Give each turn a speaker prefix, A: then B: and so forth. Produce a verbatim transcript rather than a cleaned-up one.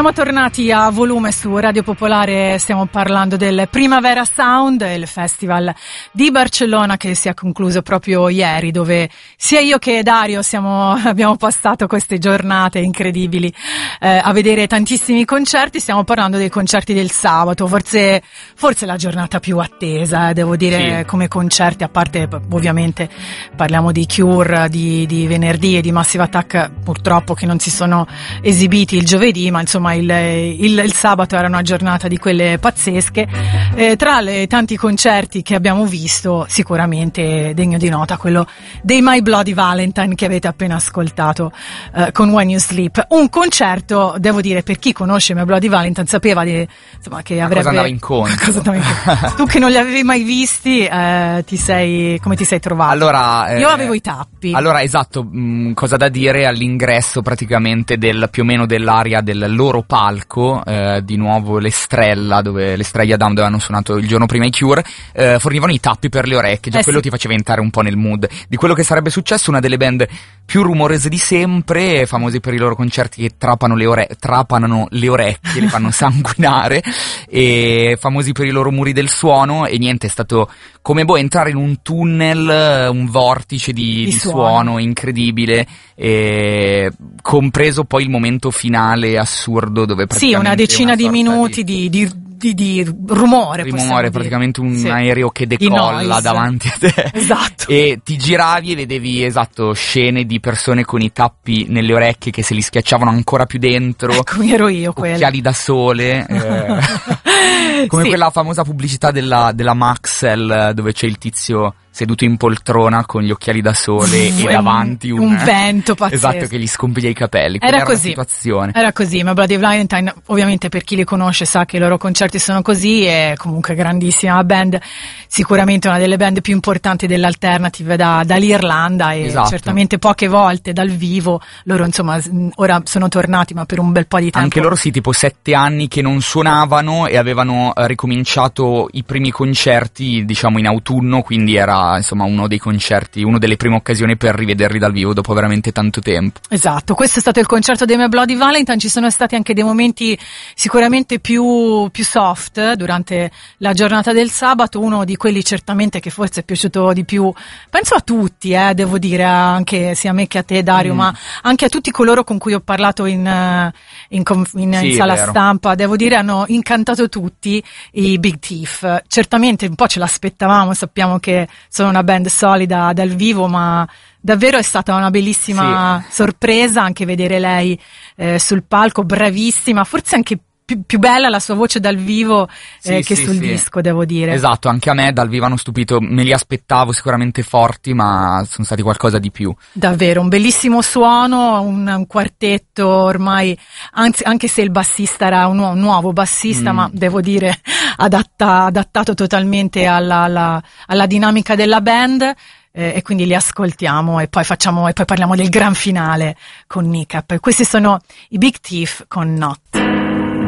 A: Siamo tornati a volume su Radio Popolare, stiamo parlando del Primavera Sound, il festival di Barcellona che si è concluso proprio ieri, dove sia io che Dario siamo, abbiamo passato queste giornate incredibili eh, a vedere tantissimi concerti. Stiamo parlando dei concerti del sabato, forse, forse la giornata più attesa, eh, devo dire, sì. Come concerti, a parte ovviamente parliamo di Cure, di, di venerdì e di Massive Attack, purtroppo che non si sono esibiti il giovedì, ma insomma il, il, il sabato era una giornata di quelle pazzesche. Eh, tra le tanti concerti che abbiamo visto, sicuramente degno di nota quello dei My Bloody Valentine che avete appena ascoltato eh, con When You Sleep, un concerto, devo dire, per chi conosce My Bloody Valentine sapeva di, insomma, che avrebbe
B: cosa andava incontro.
A: Cosa andava incontro. Tu che non li avevi mai visti, eh, ti sei come ti sei trovato?
B: Allora,
A: io
B: eh,
A: avevo i tappi.
B: Allora, esatto, mh, cosa da dire all'ingresso praticamente del più o meno dell'area del loro palco, eh, di nuovo l'Estrella, dove l'Estrella Dam dove hanno suonato il giorno prima i Cure, eh, fornivano i tappi per le orecchie, già
A: eh
B: quello
A: sì.
B: ti faceva entrare un po' nel mood di quello che sarebbe successo. Una delle band più rumorose di sempre, famosi per i loro concerti che trapano le, ore- trapanano le orecchie, le fanno sanguinare, e famosi per i loro muri del suono. E niente, è stato come boh entrare in un tunnel, un vortice di,
A: di,
B: di
A: suono.
B: suono incredibile, e compreso poi il momento finale assurdo dove praticamente
A: sì, una decina
B: una
A: di minuti di, di, di, di rumore,
B: rumore praticamente un
A: sì.
B: aereo che decolla davanti a te,
A: esatto,
B: e ti giravi e vedevi esatto scene di persone con i tappi nelle orecchie che se li schiacciavano ancora più dentro,
A: ecco, ero io quella.
B: Occhiali da sole, eh, come sì. quella famosa pubblicità della, della Maxell dove c'è il tizio seduto in poltrona con gli occhiali da sole e davanti un,
A: un vento pazzesco,
B: esatto, che gli scompiglia i capelli.
A: Era,
B: era
A: così,
B: la situazione.
A: Era così, ma Bloody Valentine ovviamente per chi li conosce sa che i loro concerti sono così, e comunque grandissima band, sicuramente una delle band più importanti dell'alternative da, dall'Irlanda, e
B: esatto.
A: certamente poche volte dal vivo. Loro insomma ora sono tornati, ma per un bel po' di tempo.
B: Anche loro sì, tipo sette anni che non suonavano e avevano eh, ricominciato i primi concerti diciamo in autunno, quindi era insomma uno dei concerti, uno delle prime occasioni per rivederli dal vivo dopo veramente tanto tempo.
A: Esatto, questo è stato il concerto dei My Bloody Valentine. Ci sono stati anche dei momenti sicuramente più, più soft durante la giornata del sabato, uno di quelli certamente che forse è piaciuto di più, penso a tutti, eh, devo dire, anche sia a me che a te Dario, mm. ma anche a tutti coloro con cui ho parlato in, in, in,
B: sì,
A: in sala stampa, devo dire hanno incantato tutti i Big Thief. Certamente un po' ce l'aspettavamo, sappiamo che sono una band solida dal vivo, ma davvero è stata una bellissima sì. sorpresa anche vedere lei eh, sul palco, bravissima, forse anche più, più bella la sua voce dal vivo eh,
B: sì,
A: che
B: sì,
A: sul
B: sì.
A: disco, devo dire.
B: Esatto, anche a me dal vivo hanno stupito, me li aspettavo sicuramente forti, ma sono stati qualcosa di più.
A: Davvero, un bellissimo suono, un, un quartetto ormai, anzi, anche se il bassista era un, un nuovo bassista, mm. ma devo dire adatta, adattato totalmente alla, alla, alla dinamica della band. Eh, e quindi li ascoltiamo e poi facciamo e poi parliamo del gran finale con Nick Up. Questi sono i Big Thief con Not.